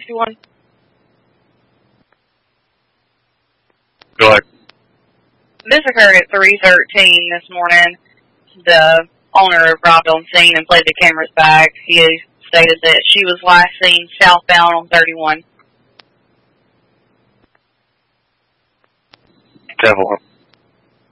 61. Go ahead. This occurred at 3:13 this morning. The owner arrived on scene and played the cameras back. He stated that she was last seen southbound on 31. 10-4.